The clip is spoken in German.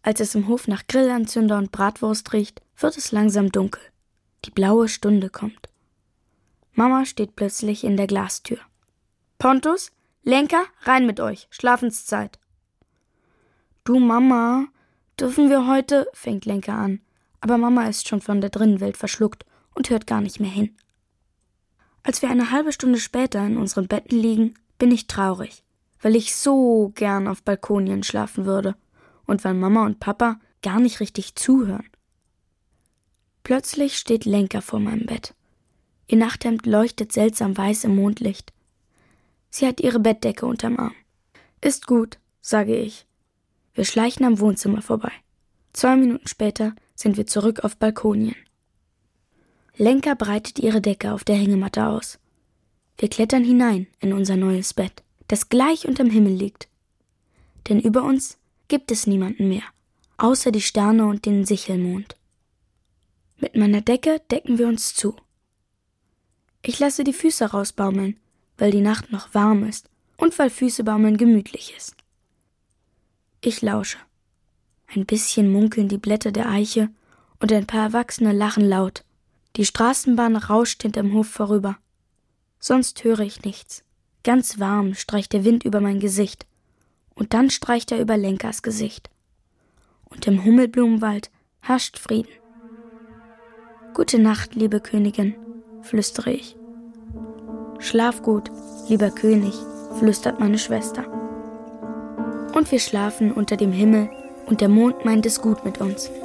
Als es im Hof nach Grillanzünder und Bratwurst riecht, wird es langsam dunkel. Die blaue Stunde kommt. Mama steht plötzlich in der Glastür. »Pontus, Lenka, rein mit euch, Schlafenszeit.« »Du Mama, dürfen wir heute?« fängt Lenka an. Aber Mama ist schon von der Drinnenwelt verschluckt und hört gar nicht mehr hin. Als wir eine halbe Stunde später in unseren Betten liegen, bin ich traurig, weil ich so gern auf Balkonien schlafen würde und weil Mama und Papa gar nicht richtig zuhören. Plötzlich steht Lenka vor meinem Bett. Ihr Nachthemd leuchtet seltsam weiß im Mondlicht. Sie hat ihre Bettdecke unterm Arm. »Ist gut«, sage ich. Wir schleichen am Wohnzimmer vorbei. 2 Minuten später sind wir zurück auf Balkonien. Lenka breitet ihre Decke auf der Hängematte aus. Wir klettern hinein in unser neues Bett, das gleich unterm Himmel liegt. Denn über uns gibt es niemanden mehr, außer die Sterne und den Sichelmond. Mit meiner Decke decken wir uns zu. Ich lasse die Füße rausbaumeln, weil die Nacht noch warm ist und weil Füßebaumeln gemütlich ist. Ich lausche. Ein bisschen munkeln die Blätter der Eiche und ein paar Erwachsene lachen laut. Die Straßenbahn rauscht hinterm Hof vorüber. Sonst höre ich nichts. Ganz warm streicht der Wind über mein Gesicht. Und dann streicht er über Lenkas Gesicht. Und im Hummelblumenwald herrscht Frieden. »Gute Nacht, liebe Königin«, flüstere ich. »Schlaf gut, lieber König«, flüstert meine Schwester. Und wir schlafen unter dem Himmel und der Mond meint es gut mit uns.